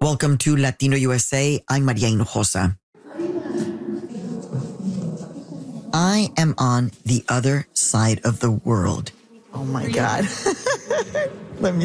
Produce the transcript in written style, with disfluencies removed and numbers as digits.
Welcome to Latino USA. I'm Maria Hinojosa. I am on the other side of the world. Oh my God. Let me